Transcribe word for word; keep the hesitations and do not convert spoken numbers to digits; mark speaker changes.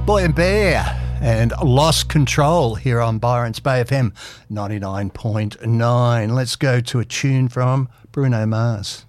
Speaker 1: Boy and Bear and Lost Control here on Byron's Bay F M ninety-nine point nine. Let's go to a tune from Bruno Mars.